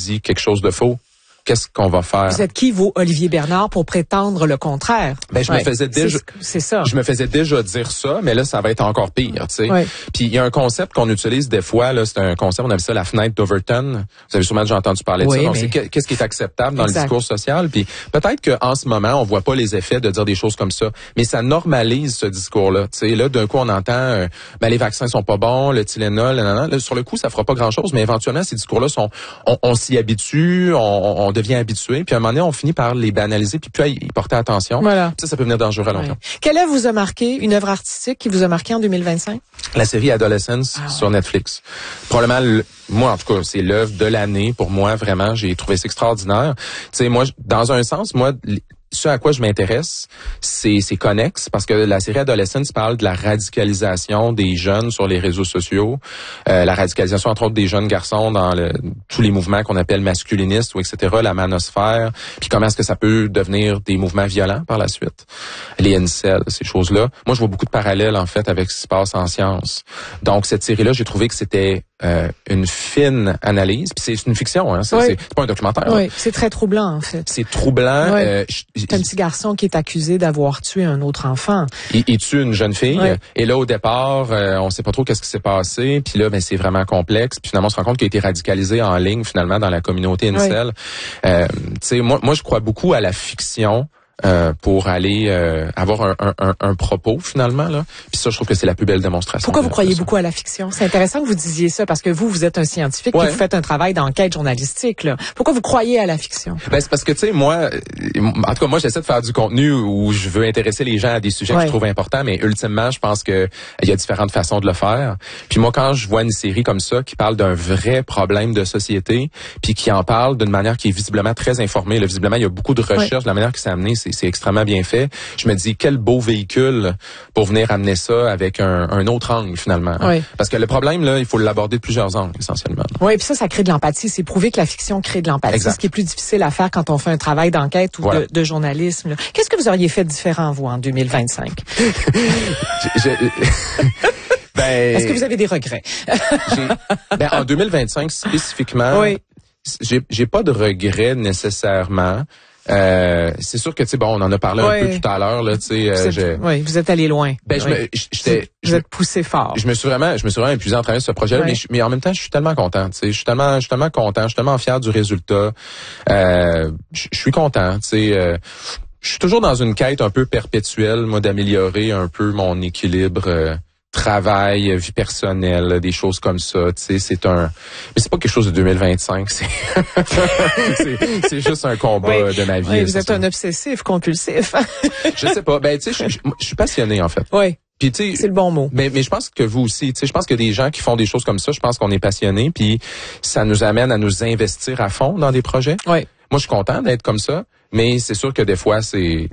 dit quelque chose de faux. Qu'est-ce qu'on va faire? Vous êtes qui, vous, Olivier Bernard, pour prétendre le contraire? Ben, je me faisais déjà, c'est ça. Je me faisais déjà dire ça, mais là, ça va être encore pire, tu sais. Ouais. Puis, il y a un concept qu'on utilise des fois, là, c'est un concept, on appelle ça la fenêtre d'Overton. Vous avez sûrement déjà entendu parler de ça. Donc, c'est qu'est-ce qui est acceptable dans le discours social. Puis, peut-être qu'en ce moment, on voit pas les effets de dire des choses comme ça, mais ça normalise ce discours-là. Tu sais, là, d'un coup, on entend, ben, les vaccins sont pas bons, le Tylenol, là, sur le coup, ça fera pas grand-chose, mais éventuellement, ces discours-là on s'y habitue, on devient habitué, puis à un moment donné, on finit par les banaliser, puis y porter attention. Voilà. Ça peut venir dangereux à long terme. Quelle œuvre vous a marqué, une œuvre artistique qui vous a marqué en 2025? La série Adolescence sur Netflix. Probablement, moi, en tout cas, c'est l'œuvre de l'année. Pour moi, vraiment, j'ai trouvé ça extraordinaire. Tu sais, moi, dans un sens, ce à quoi je m'intéresse, c'est connexe, parce que la série Adolescence parle de la radicalisation des jeunes sur les réseaux sociaux, la radicalisation entre autres des jeunes garçons dans tous les mouvements qu'on appelle masculinistes ou etc., la manosphère, puis comment est-ce que ça peut devenir des mouvements violents par la suite, les incels, ces choses-là. Moi, je vois beaucoup de parallèles en fait avec ce qui se passe en sciences. Donc cette série-là, j'ai trouvé que c'était une fine analyse, puis c'est une fiction, hein, c'est pas un documentaire. Oui, c'est très troublant en fait. C'est troublant. C'est un petit garçon qui est accusé d'avoir tué un autre enfant. Il tue une jeune fille. Et là, au départ, on sait pas trop qu'est-ce qui s'est passé. Puis là, ben c'est vraiment complexe. Puis finalement, on se rend compte qu'il a été radicalisé en ligne, finalement, dans la communauté incel. Tu sais, moi, je crois beaucoup à la fiction. Pour aller avoir un propos finalement là. Puis ça, je trouve que c'est la plus belle démonstration. Pourquoi vous croyez beaucoup à la fiction? C'est intéressant que vous disiez ça parce que vous êtes un scientifique et vous faites un travail d'enquête journalistique là. Pourquoi vous croyez à la fiction? Ben c'est parce que tu sais moi, en tout cas moi j'essaie de faire du contenu où je veux intéresser les gens à des sujets que je trouve importants, mais ultimement je pense que il y a différentes façons de le faire. Puis moi quand je vois une série comme ça qui parle d'un vrai problème de société, puis qui en parle d'une manière qui est visiblement très informée, là, visiblement il y a beaucoup de recherches, de la manière que c'est amené, c'est extrêmement bien fait. Je me dis, quel beau véhicule pour venir amener ça avec un autre angle, finalement. Oui. Parce que le problème, là, il faut l'aborder de plusieurs angles, essentiellement. Oui, puis ça crée de l'empathie. C'est prouvé que la fiction crée de l'empathie. Ce qui est plus difficile à faire quand on fait un travail d'enquête ou de journalisme. Là. Qu'est-ce que vous auriez fait différent, vous, en 2025? Est-ce que vous avez des regrets? En 2025, spécifiquement, j'ai pas de regrets nécessairement. C'est sûr que tu sais on en a parlé un peu tout à l'heure là, tu sais vous êtes allé loin. Vous êtes poussé fort. Je me suis vraiment épuisé en travaillant sur ce projet-là, mais en même temps, je suis tellement content, tu sais, je suis tellement content, je suis tellement fier du résultat. Je suis content, tu sais je suis toujours dans une quête un peu perpétuelle, moi d'améliorer un peu mon équilibre travail, vie personnelle, des choses comme ça, tu sais, mais c'est pas quelque chose de 2025, c'est juste un combat de ma vie. Oui, vous êtes un obsessif compulsif. Je sais pas, tu sais, je suis passionné en fait. Oui. Puis tu sais, c'est le bon mot. Mais je pense que vous aussi, tu sais, je pense que des gens qui font des choses comme ça, je pense qu'on est passionné, puis ça nous amène à nous investir à fond dans des projets. Oui. Moi, je suis content d'être comme ça, mais c'est sûr que des fois c'est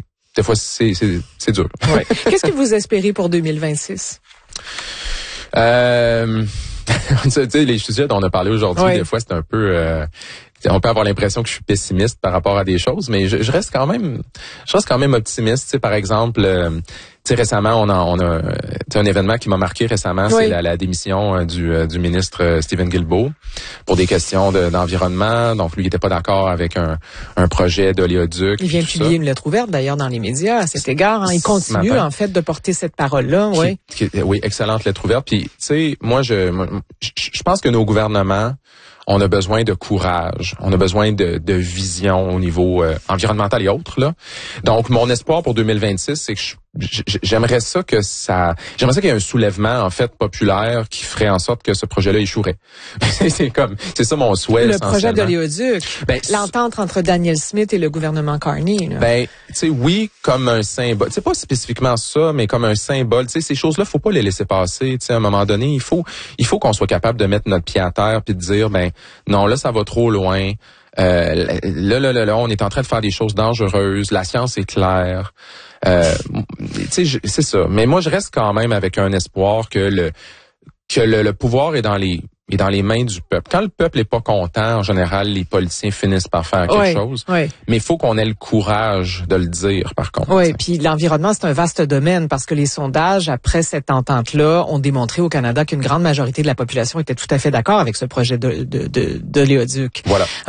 dur. Ouais. Qu'est-ce que vous espérez pour 2026? Tu sais, les sujets dont on a parlé aujourd'hui, des fois, c'est un peu... on peut avoir l'impression que je suis pessimiste par rapport à des choses, mais je reste quand même optimiste. Tu sais, par exemple, tu sais, récemment, on a un événement qui m'a marqué récemment, c'est la démission du ministre Stephen Guilbeault pour des questions d'environnement. Donc, lui, il était pas d'accord avec un projet d'oléoduc. Il vient publier une lettre ouverte, d'ailleurs, dans les médias à cet égard. Il continue, en fait, de porter cette parole-là. Oui, excellente lettre ouverte. Puis, tu sais, moi, je pense que nos gouvernements, on a besoin de courage, on a besoin de vision au niveau environnemental et autres là. Donc mon espoir pour 2026, c'est que j'aimerais ça qu'il y ait un soulèvement en fait populaire qui ferait en sorte que ce projet-là échouerait. c'est ça mon souhait. Le projet d'oléoduc, l'entente entre Daniel Smith et le gouvernement Carney. Là. Tu sais, oui, comme un symbole. C'est pas spécifiquement ça, mais comme un symbole. Tu sais, ces choses-là, faut pas les laisser passer. Tu sais, à un moment donné, il faut qu'on soit capable de mettre notre pied à terre puis de dire, non, là, ça va trop loin. Là, on est en train de faire des choses dangereuses. La science est claire. Tu sais, c'est ça. Mais moi, je reste quand même avec un espoir que le pouvoir est dans les mains du peuple. Quand le peuple est pas content, en général, les politiciens finissent par faire quelque chose. Mais il faut qu'on ait le courage de le dire, par contre. Oui, puis l'environnement, c'est un vaste domaine parce que les sondages, après cette entente-là, ont démontré au Canada qu'une grande majorité de la population était tout à fait d'accord avec ce projet d'oléoduc. Voilà.